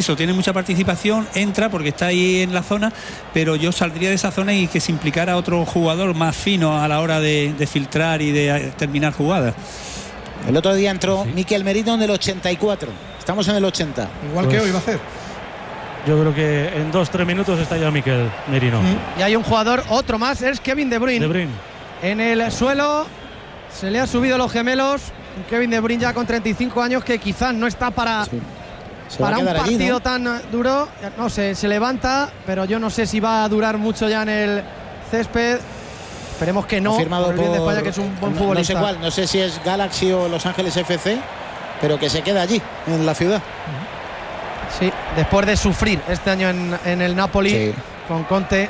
eso, tiene mucha participación, entra porque está ahí en la zona, pero yo saldría de esa zona y que se implicara otro jugador más fino a la hora de filtrar y de terminar jugadas. El otro día entró Miquel Merino en el 84. Estamos en el 80. Igual que hoy va a hacer. Yo creo que en 2-3 minutos está ya Miquel Merino. Y hay un jugador, otro más, es Kevin De Bruyne. De Bruyne. En el suelo se le ha subido los gemelos. Kevin De Bruyne ya con 35 años, que quizás no está para un partido allí, ¿no? tan duro. No sé, se levanta, pero yo no sé si va a durar mucho ya en el césped. Esperemos que no. Firmado por el bien de por España, que es un buen futbolista. No sé cuál, no sé si es Galaxy o Los Ángeles FC, pero que se queda allí, en la ciudad. Sí, después de sufrir este año en el Napoli con Conte,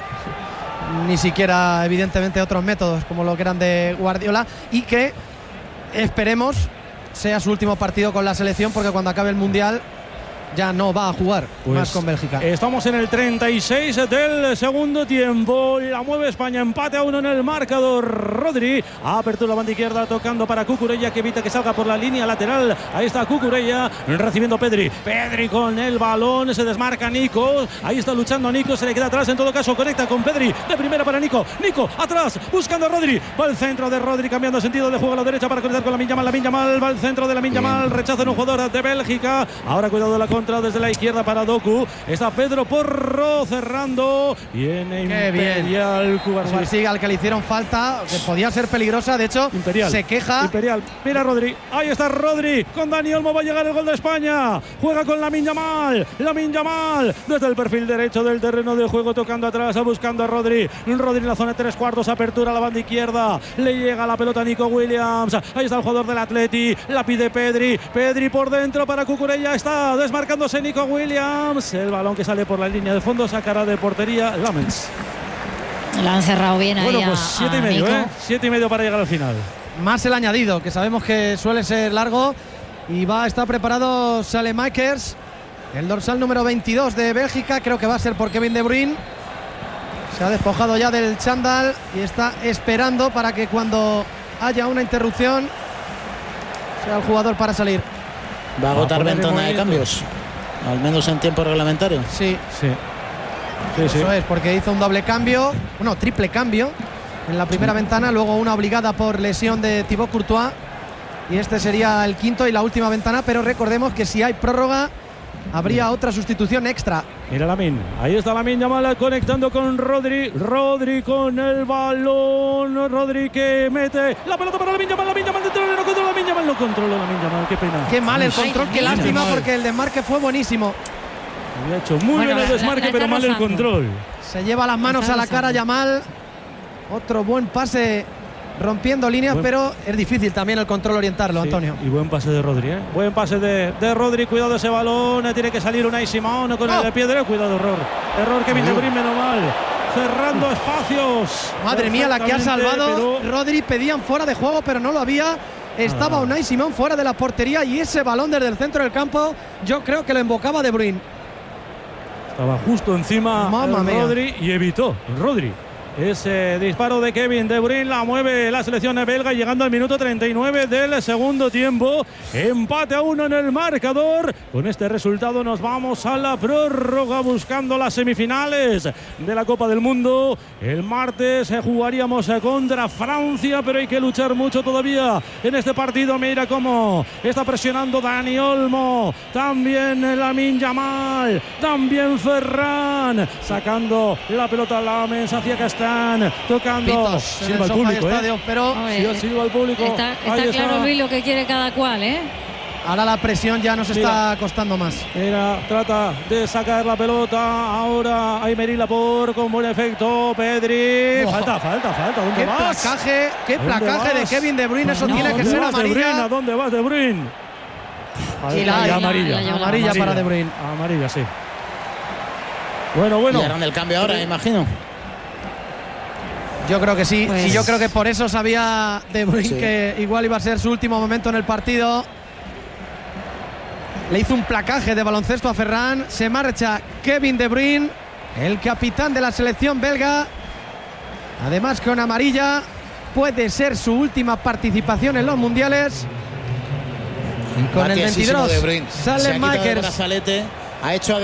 ni siquiera evidentemente otros métodos como lo que eran de Guardiola, y que esperemos sea su último partido con la selección, porque cuando acabe el Mundial ya no va a jugar más con Bélgica. Estamos en el 36 del segundo tiempo. La mueve España, empate a 1 en el marcador. Rodri, apertura la banda izquierda, tocando para Cucurella, que evita que salga por la línea lateral. Ahí está Cucurella, recibiendo Pedri. Pedri con el balón, se desmarca Nico. Ahí está luchando Nico, se le queda atrás. En todo caso, conecta con Pedri. De primera para Nico. Nico, atrás, buscando a Rodri. Va el centro de Rodri, cambiando sentido de juego a la derecha para conectar con Lamine Yamal. Lamine Yamal va al centro de Lamine Yamal. Rechaza en un jugador de Bélgica. Ahora cuidado de la contra desde la izquierda para Doku. Está Pedro Porro cerrando. Viene Imperial Cubarsí, al que le hicieron falta, que podía ser peligrosa. De hecho, Imperial se queja. Imperial, mira Rodri. Ahí está Rodri. Con Dani Olmo va a llegar el gol de España. Juega con Lamine Yamal. Lamine Yamal desde el perfil derecho del terreno de juego, tocando atrás, buscando a Rodri. Rodri en la zona de 3/4, apertura a la banda izquierda. Le llega la pelota a Nico Williams. Ahí está el jugador del Atleti. La pide Pedri. Pedri por dentro para Cucurella. Está desmarcándose Nico Williams. El balón que sale por la línea de fondo, sacará de portería Lamens. Lo han cerrado bien ahí. Bueno, pues 7,5, 7,5 para llegar al final. Más el añadido, que sabemos que suele ser largo. Y va a estar preparado Saelemaekers, el dorsal número 22 de Bélgica. Creo que va a ser por Kevin De Bruyne. Se ha despojado ya del chándal y está esperando para que cuando haya una interrupción sea el jugador para salir. Va a agotar ventana de cambios, al menos en tiempo reglamentario. Sí. Eso es, porque hizo un doble cambio, triple cambio en la primera ventana, luego una obligada por lesión de Thibaut Courtois, y este sería el quinto y la última ventana. Pero recordemos que si hay prórroga habría otra sustitución extra. Mira Lamine, ahí está Lamine Yamal conectando con Rodri. Rodri con el balón. Rodri que mete la pelota para Lamine Yamal. Lamine Yamal dentro del área, controla Lamine Yamal. No controla Lamine Yamal, qué pena. Qué mal el control, qué lástima, porque el desmarque fue buenísimo. Había hecho muy bien el desmarque, pero mal el control. Se lleva las manos a la cara Yamal. Otro buen pase rompiendo líneas, pero es difícil también el control orientarlo, Antonio. Y buen pase de Rodri, ¿eh? Buen pase de Rodri, cuidado ese balón, tiene que salir Unai Simón con el de pie derecho, cuidado, error Kevin De Bruyne, menos mal, cerrando espacios. Madre mía, la que ha salvado Rodri. Pedían fuera de juego, pero no lo había. Estaba Unai Simón fuera de la portería, y ese balón desde el centro del campo yo creo que lo invocaba De Bruyne. Estaba justo encima Rodri y evitó Rodri ese disparo de Kevin De Bruyne. La mueve la selección belga, llegando al minuto 39 del segundo tiempo. Empate a 1 en el marcador. Con este resultado nos vamos a la prórroga, buscando las semifinales de la Copa del Mundo. El martes jugaríamos contra Francia, pero hay que luchar mucho todavía en este partido. Mira cómo está presionando Dani Olmo, también Lamine Yamal, también Ferran, sacando la pelota a Lamens hacia Castell. Tocando. Silva al público, pero silva al público. Está claro, Luis, lo que quiere cada cual, ¿eh? Ahora la presión ya nos está costando más. Mira, trata de sacar la pelota. Ahora Aymeric Laporte con buen efecto. Pedri. Falta. ¿Dónde vas? Qué placaje de Kevin De Bruyne. Eso tiene que ser amarilla. ¿A dónde vas, De Bruyne? Amarilla para De Bruyne. Amarilla, sí. Bueno. Y harán el cambio ahora, imagino. Yo creo que sí. Y yo creo que por eso sabía De Bruyne que igual iba a ser su último momento en el partido. Le hizo un placaje de baloncesto a Ferran. Se marcha Kevin De Bruyne, el capitán de la selección belga. Además, con amarilla, puede ser su última participación en los mundiales. Y con el 22, Saelemaekers ha hecho